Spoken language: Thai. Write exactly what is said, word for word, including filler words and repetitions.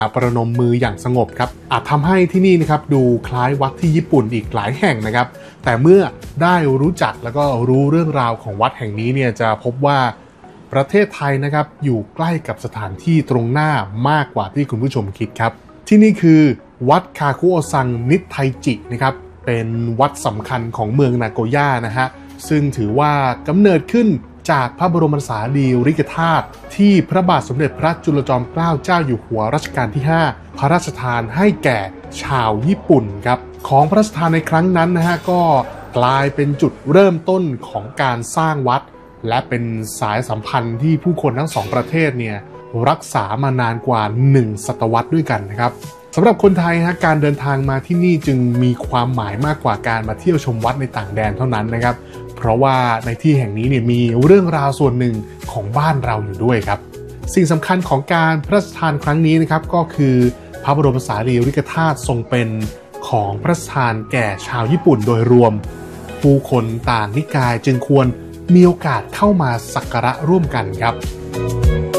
ประนมมืออย่างสงบครับอาจทำให้ที่นี่นะครับดูคล้ายวัดที่ญี่ปุ่นอีกหลายแห่งนะครับแต่เมื่อได้รู้จักแล้วก็รู้เรื่องราวของวัดแห่งนี้เนี่ยจะพบว่าประเทศไทยนะครับอยู่ใกล้กับสถานที่ตรงหน้ามากกว่าที่คุณผู้ชมคิดครับที่นี่คือวัดคาคุโอซังนิไทจินะครับเป็นวัดสำคัญของเมืองนาโกย่านะฮะซึ่งถือว่ากำเนิดขึ้นจากพระบรมสารีริกธาตุที่พระบาทสมเด็จพระจุลจอมเกล้าเจ้าอยู่หัวรัชกาลที่ห้าพระราชทานให้แก่ชาวญี่ปุ่นครับของพระราชทานในครั้งนั้นนะฮะก็กลายเป็นจุดเริ่มต้นของการสร้างวัดและเป็นสายสัมพันธ์ที่ผู้คนทั้งสองประเทศเนี่ยรักษามานานกว่าหนึ่งศตวรรษด้วยกันนะครับสำหรับคนไทยฮะการเดินทางมาที่นี่จึงมีความหมายมากกว่าการมาเที่ยวชมวัดในต่างแดนเท่านั้นนะครับเพราะว่าในที่แห่งนี้เนี่ยมีเรื่องราวส่วนหนึ่งของบ้านเราอยู่ด้วยครับสิ่งสำคัญของการพระราชทานครั้งนี้นะครับก็คือพระบรมสารีริกธาตุทรงเป็นของพระราชทานแก่ชาวญี่ปุ่นโดยรวมผู้คนต่างนิกายจึงควรมีโอกาสเข้ามาสักการะร่วมกันครับ